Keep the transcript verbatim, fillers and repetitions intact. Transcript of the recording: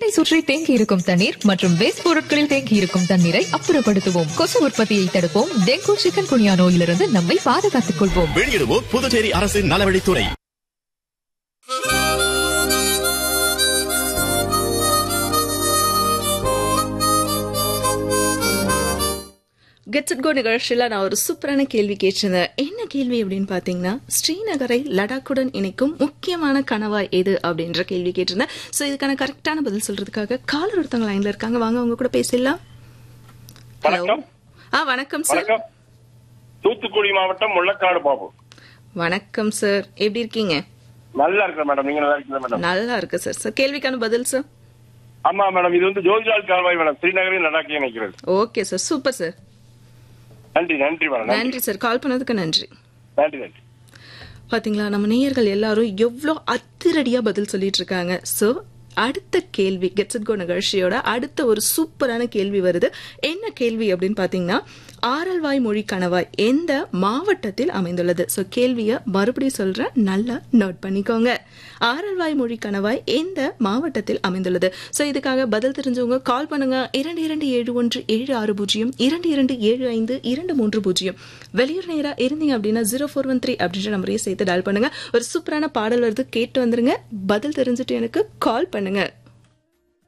வீட்டை சுற்றி தேங்கி இருக்கும் தண்ணீர் மற்றும் வேஸ்ட் பொருட்களில் தேங்கி இருக்கும் தண்ணீரை அப்புறப்படுத்துவோம். கொசு உற்பத்தியை தடுப்போம். டெங்கு சிக்கன் குனியா நோயிலிருந்து நம்மை பாதுகாத்துக் கொள்வோம். வெளியிடுவோம் புதுச்சேரி அரசின் நலவழித்துறை. கெட்ஸ் இட் கோ நிகழ்ச்சியில் நான் ஒரு சூப்பரான கேள்வி கேட்டிருந்தேன். என்ன கேள்வி அப்படின்னு பார்த்தீங்கன்னா, ஸ்ரீநகரை லடாக்குடன் இணைக்கும் முக்கியமான கணவாய் எது அப்படின்ற கேள்வி கேட்டிருந்தேன். ஸோ இதுக்கான கரெக்டான பதில் சொல்றதுக்காக காலர் ஒருத்தவங்க லைன்ல இருக்காங்க. வாங்க அவங்க கூட பேசலாம். வணக்கம். ஆ வணக்கம் சார். தூத்துக்குடி மாவட்டம் முள்ளக்காடு பாபு. வணக்கம் சார், எப்படி இருக்கீங்க? நல்லா இருக்கு மேடம். நீங்க நல்லா இருக்கீங்களா மேடம்? நல்லா இருக்கு சார். சார் கேள்விக்கான பதில் சார். ஆமா மேடம், இது வந்து ஜோதிலால் கால்வாய் மேடம், ஸ்ரீநகரையும் லடாக்கையும் இணைக்கிறது. Okay sir, super sir. நன்றி நன்றி மேடம். நன்றி சார், கால் பண்ணதுக்கு நன்றி. நன்றி நன்றி. பாத்தீங்களா, நம்ம நேயர்கள் எல்லாரும் எவ்வளோ அதிரடியா பதில் சொல்லிட்டு இருக்காங்க. சோ அடுத்த கேள்வி, கெட்ஸ் இட் கோ நிகழ்ச்சியோட அடுத்த ஒரு சூப்பரான கேள்வி வருது. என்ன கேள்வி அப்படின்னு பாத்தீங்கன்னா, ஆரல்வாய் மொழி கணவாய் எந்த மாவட்டத்தில் அமைந்துள்ளது? சோ கேள்வியை மறுபடியும் சொல்றேன், நல்லா நோட் பண்ணிக்கோங்க. ஆரல்வாய் மொழி கணவாய் எந்த மாவட்டத்தில் அமைந்துள்ளது? சோ இதுக்காக பதில் தெரிஞ்சவங்க கால் பண்ணுங்க. இரண்டு இரண்டு ஏழு ஒன்று ஏழு ஆறு பூஜ்ஜியம் இரண்டு இரண்டு ஏழு ஐந்து இரண்டு மூன்று பூஜ்ஜியம். வெளியூர் நேரா இருந்தீங்க அப்படின்னா ஜீரோ ஃபோர் ஒன் த்ரீ அப்படின்ற நம்பரையும் சேர்த்து டயல் பண்ணுங்க. ஒரு சூப்பரான பாடல் வருது, கேட்டு வந்துருங்க. பதில் தெரிஞ்சுட்டு எனக்கு கால் பண்ணுங்க.